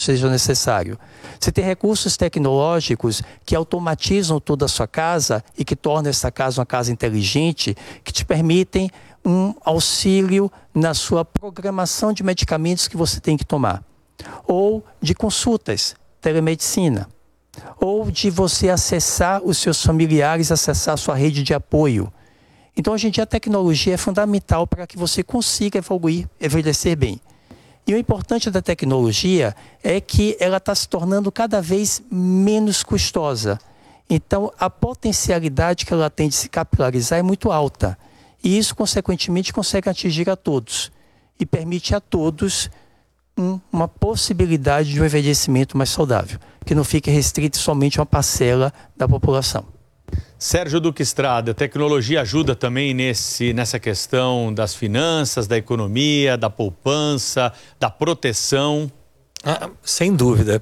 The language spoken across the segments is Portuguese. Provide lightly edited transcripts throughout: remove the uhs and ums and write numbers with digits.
seja necessário. Você tem recursos tecnológicos que automatizam toda a sua casa e que tornam essa casa uma casa inteligente, que te permitem um auxílio na sua programação de medicamentos que você tem que tomar. Ou de consultas, telemedicina. Ou de você acessar os seus familiares, acessar a sua rede de apoio. Então, hoje em dia, a tecnologia é fundamental para que você consiga evoluir, envelhecer bem. E o importante da tecnologia é que ela está se tornando cada vez menos custosa. Então, a potencialidade que ela tem de se capilarizar é muito alta. E isso, consequentemente, consegue atingir a todos. E permite a todos uma possibilidade de um envelhecimento mais saudável, que não fique restrito somente a uma parcela da população. Sérgio Duque Estrada, a tecnologia ajuda também nessa questão das finanças, da economia, da poupança, da proteção? Sem dúvida.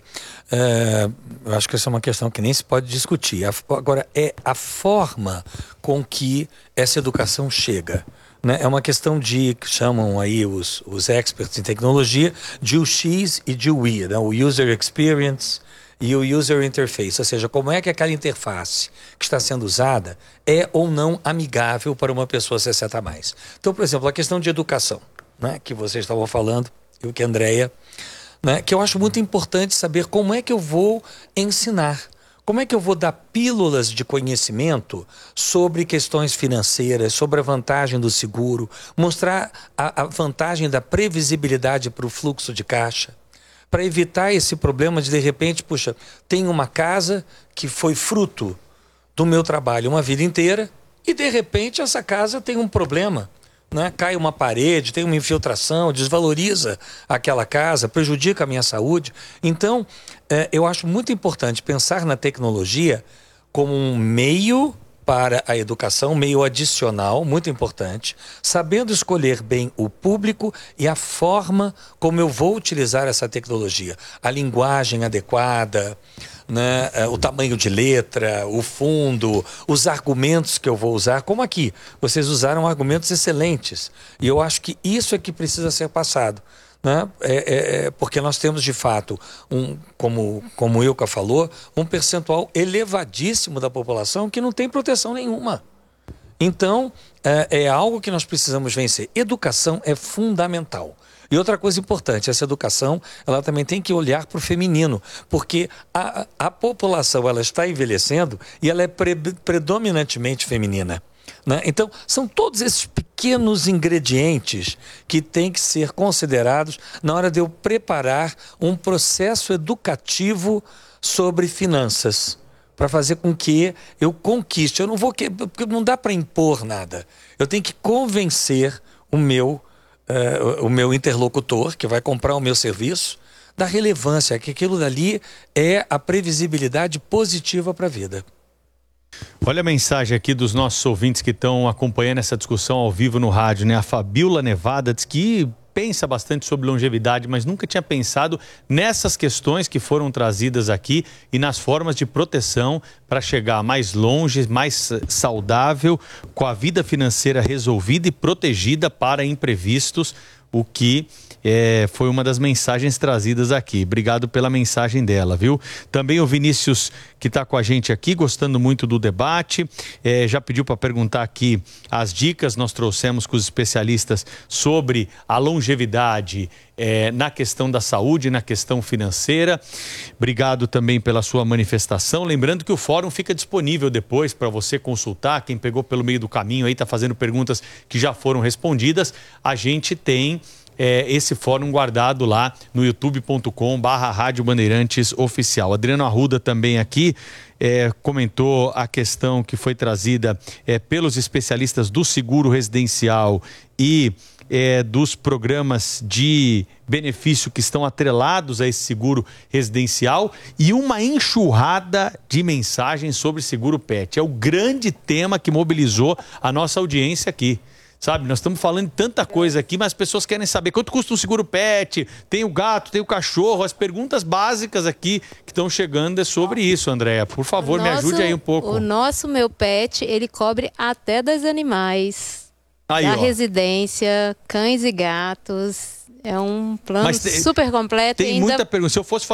Eu acho que essa é uma questão que nem se pode discutir. Agora, é a forma com que essa educação chega. Né? É uma questão que chamam aí os experts em tecnologia de UX e de UI, né? O User Experience e o User Interface, ou seja, como é que aquela interface que está sendo usada é ou não amigável para uma pessoa 60 a mais. Então, por exemplo, a questão de educação, né, que vocês estavam falando, eu que a Andréia, né, que eu acho muito importante saber como é que eu vou ensinar, como é que eu vou dar pílulas de conhecimento sobre questões financeiras, sobre a vantagem do seguro, mostrar a vantagem da previsibilidade para o fluxo de caixa, para evitar esse problema de repente, puxa, tem uma casa que foi fruto do meu trabalho uma vida inteira e de repente essa casa tem um problema, né? Cai uma parede, tem uma infiltração, desvaloriza aquela casa, prejudica a minha saúde. Então, eu acho muito importante pensar na tecnologia como um meio para a educação, meio adicional, muito importante, sabendo escolher bem o público e a forma como eu vou utilizar essa tecnologia. A linguagem adequada, né? O tamanho de letra, o fundo, os argumentos que eu vou usar, como aqui. Vocês usaram argumentos excelentes. E eu acho que isso é que precisa ser passado. Né? Porque nós temos, de fato, como o Ilka falou, um percentual elevadíssimo da população que não tem proteção nenhuma. Então, é algo que nós precisamos vencer. Educação é fundamental. E outra coisa importante, essa educação, ela também tem que olhar para o feminino, porque a população ela está envelhecendo e ela é predominantemente feminina. Né? Então, são todos esses pequenos ingredientes que têm que ser considerados na hora de eu preparar um processo educativo sobre finanças, para fazer com que eu conquiste. Eu não vou, porque não dá para impor nada. Eu tenho que convencer o meu interlocutor, que vai comprar o meu serviço, da relevância, que aquilo dali é a previsibilidade positiva para a vida. Olha a mensagem aqui dos nossos ouvintes que estão acompanhando essa discussão ao vivo no rádio, né? A Fabiola Nevada diz que pensa bastante sobre longevidade, mas nunca tinha pensado nessas questões que foram trazidas aqui e nas formas de proteção para chegar mais longe, mais saudável, com a vida financeira resolvida e protegida para imprevistos, o que foi uma das mensagens trazidas aqui. Obrigado pela mensagem dela, viu? Também o Vinícius, que está com a gente aqui, gostando muito do debate, já pediu para perguntar aqui as dicas. Nós trouxemos com os especialistas sobre a longevidade na questão da saúde, na questão financeira. Obrigado também pela sua manifestação. Lembrando que o fórum fica disponível depois para você consultar. Quem pegou pelo meio do caminho aí, está fazendo perguntas que já foram respondidas. A gente tem esse fórum guardado lá no youtube.com/Rádio Bandeirantes Oficial. Adriano Arruda também aqui comentou a questão que foi trazida pelos especialistas do seguro residencial e dos programas de benefício que estão atrelados a esse seguro residencial e uma enxurrada de mensagens sobre seguro pet. É o grande tema que mobilizou a nossa audiência aqui. Sabe, nós estamos falando de tanta coisa aqui, mas as pessoas querem saber quanto custa um seguro pet, tem o gato, tem o cachorro, as perguntas básicas aqui que estão chegando é sobre isso, Andréia. Por favor, me ajude aí um pouco. O nosso Meu Pet, ele cobre até 10 animais da residência, cães e gatos. É um plano super completo. Tem muita pergunta. Se eu fosse